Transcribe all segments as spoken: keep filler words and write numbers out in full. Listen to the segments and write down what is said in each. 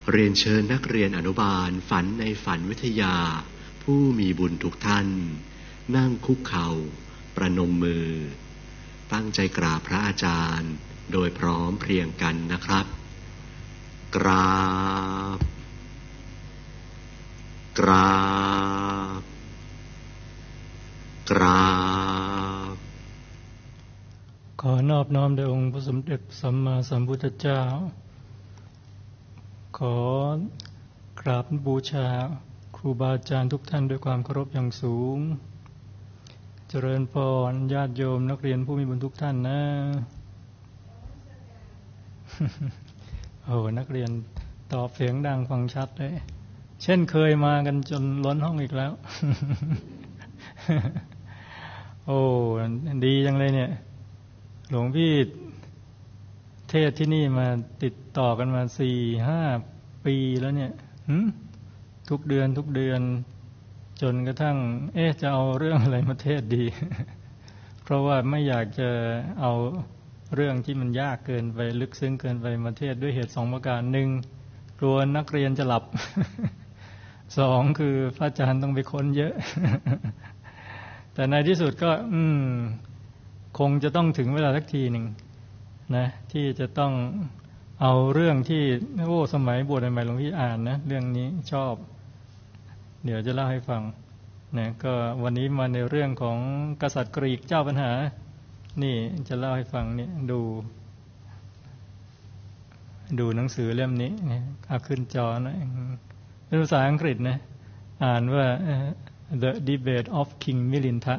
เรียนเชิญนักเรียนอนุบาลฝันในฝันวิทยาผู้มีบุญทุกท่านนั่งคุกเข่าประนมมือตั้งใจกราบพระอาจารย์โดยพร้อมเพรียงกันนะครับกราบกราบกราบขอนอบน้อมแด่องค์พระสมเด็จสัมมาสัมพุทธเจ้าขอกราบบูชาครูบาอาจารย์ทุกท่านด้วยความเคารพอย่างสูงเจริญพรญาติโยมนักเรียนผู้มีบุญทุกท่านนะ โอ้นักเรียนตอบเสียงดังฟังชัดเลยเช่นเคยมากันจนล้นห้องอีกแล้ว โอ้ดีจังเลยเนี่ยหลวงพี่เทศที่นี่มาติดต่อกันมาสี่ห้าปีแล้วเนี่ยทุกเดือนทุกเดือนจนกระทั่งเอ๊ะจะเอาเรื่องอะไรมาเทศดี เพราะว่าไม่อยากจะเอาเรื่องที่มันยากเกินไปลึกซึ้งเกินไปมาเทศด้วยเหตุสองประการหนึ่งกลัวนักเรียนจะหลับ สองคือพระอาจารย์ต้องไปค้นเยอะ แต่ในที่สุดก็อืมคงจะต้องถึงเวลาสักทีหนึ่งนะที่จะต้องเอาเรื่องที่โอ้สมัยบวชใหม่หลวงพี่อ่านนะเรื่องนี้ชอบเดี๋ยวจะเล่าให้ฟังนะก็วันนี้มาในเรื่องของกษัตริย์กรีกเจ้าปัญหานี่จะเล่าให้ฟังนี่ดูดูหนังสือเล่มนี้นี่เอาขึ้นจอนะเป็นภาษาอังกฤษนะอ่านว่า The Debate of King Milinta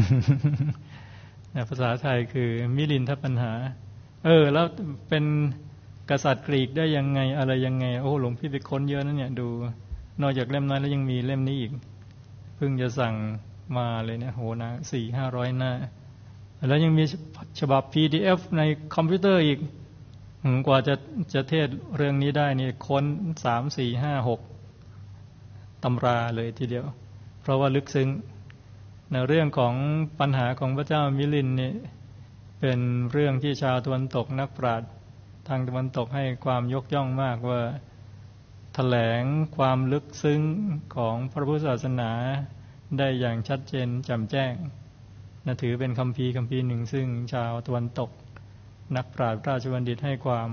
ภาษาไทยคือมิลินทปัญหาเออแล้วเป็นกษัตริย์กรีกได้ยังไงอะไรยังไงโอ้หลวงพี่ไปค้นเยอะนะเนี่ยดูนอกจากเล่มนั้นแล้วยังมีเล่มนี้อีกเพิ่งจะสั่งมาเลยเนี่ยโหนะสี่ห้าร้อยหน้าแล้วยังมีฉบับ พี ดี เอฟ ในคอมพิวเตอร์อีกกว่าจะจะเทศเรื่องนี้ได้นี่ค้นสามสี่ห้าหกตำราเลยทีเดียวเพราะว่าลึกซึ้งในเรื่องของปัญหาของพระเจ้ามิลินนี่เป็นเรื่องที่ชาวตะวันตกนักปราชญ์ทางตะวันตกให้ความยกย่องมากว่าแถลงความลึกซึ้งของพระพุทธศาสนาได้อย่างชัดเจนแจ่มแจ้งนะถือเป็นคัมภีร์คัมภีร์หนึ่งซึ่งชาวตะวันตกนักปราชญ์ราชบัณฑิตให้ความ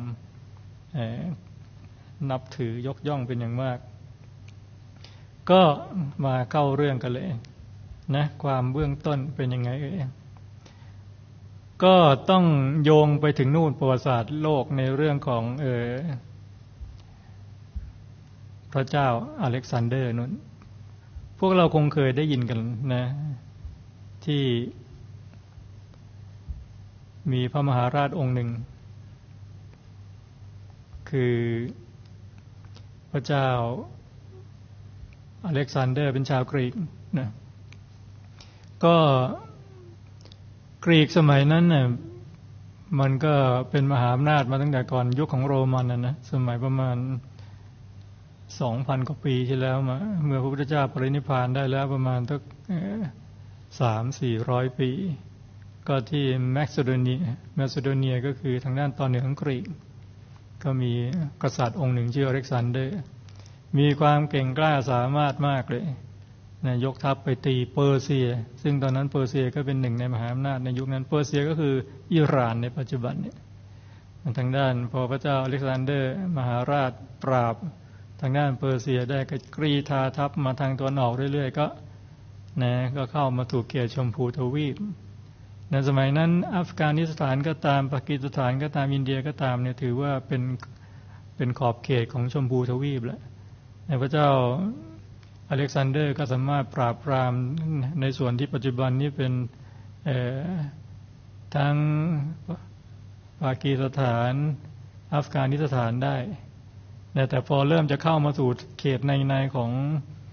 นับถือยกย่องเป็นอย่างมากก็มาเข้าเรื่องกันเลยนะความเบื้องต้นเป็นยังไงเอ่ยก็ต้องโยงไปถึงนู่นประวัติศาสตร์โลกในเรื่องของเออพระเจ้าอเล็กซานเดอร์นั้นพวกเราคงเคยได้ยินกันนะที่มีพระมหาราชองค์หนึ่งคือพระเจ้าอเล็กซานเดอร์เป็นชาวกรีกนะก็กรีกสมัยนั้นน่ะมันก็เป็นมหาอำนาจมาตั้งแต่ก่อนยุคของโรมันน่ะนะสมัยประมาณ สองพัน กว่าปีที่แล้วมาเมื่อพระพุทธเจ้าปรินิพพานได้แล้วประมาณสัก สามถึงสี่ร้อย ปีก็ที่แมคซิโดเนียแมคซิโดเนียก็คือทางด้านตอนเหนือของกรีกก็มีกษัตริย์องค์หนึ่งชื่ออเล็กซานเดอร์มีความเก่งกล้าสามารถมากเลยนะยกทัพไปตีเปอร์เซียซึ่งตอนนั้นเปอร์เซียก็เป็นหนึ่งในมหาอำนาจในยุคนั้นเปอร์เซียก็คืออิหร่านในปัจจุบันเนี่ยทางด้านพอพระเจ้าอเล็กซานเดอร์มหาราชปราบทางด้านเปอร์เซียได้ก็กรีธาทัพมาทางตะวันออกเรื่อยๆก็นะก็เข้ามาถูกเขตชมพูทวีปในสมัยนั้นอัฟกานิสถานก็ตามปากีสถานก็ตามอินเดียก็ตามเนี่ยถือว่าเป็นเป็นขอบเขตของชมพูทวีปแล้วในพระเจ้าอเล็กซานเดอร์ก็สามารถปราบปรามในส่วนที่ปัจจุบันนี้เป็นทั้งปากีสถานอัฟกานิสถานได้แต่พอเริ่มจะเข้ามาสู่เขตในในของ